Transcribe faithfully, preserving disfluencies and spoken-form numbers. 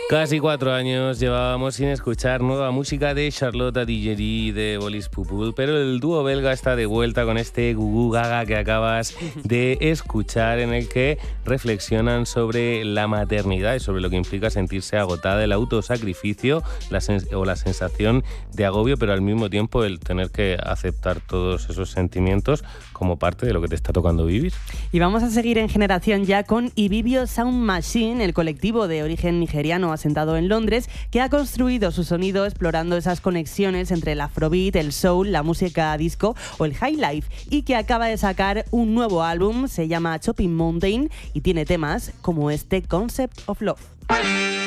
Casi cuatro años llevábamos sin escuchar nueva música de Charlotte Digeri y de Bolis Pupul, pero el dúo belga está de vuelta con este Gugu Gaga que acabas de escuchar, en el que reflexionan sobre la maternidad y sobre lo que implica sentirse agotada, el autosacrificio la sens- o la sensación de agobio, pero al mismo tiempo el tener que aceptar todos esos sentimientos como parte de lo que te está tocando vivir. Y vamos a seguir en generación ya con Ibibio Sound Machine, el colectivo de origen nigeriano asentado en Londres, que ha construido su sonido explorando esas conexiones entre el afrobeat, el soul, la música disco o el highlife, y que acaba de sacar un nuevo álbum, se llama Chopping Mountain y tiene temas como este Concept of Love.